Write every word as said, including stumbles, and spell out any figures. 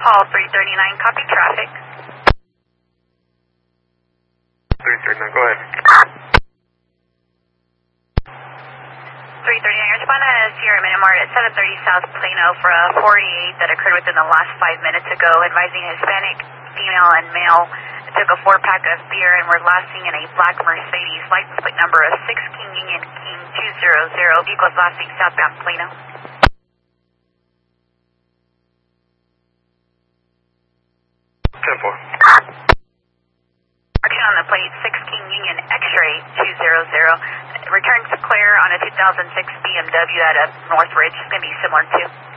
call three thirty-nine, copy traffic. three thirty-nine, go ahead. three thirty-nine, respond to Sierra Minimart at seven thirty South Plano for a forty-eight that occurred within the last five minutes ago, advising Hispanic, female, and male took a four-pack of beer and were last seen in a black Mercedes, license plate number of six King Union King two hundred, vehicles last seen southbound Plano. ten four. Marking on the plate six King Union X-ray two hundred, returns clear on a two thousand six B M W at a Northridge. It's going to be similar to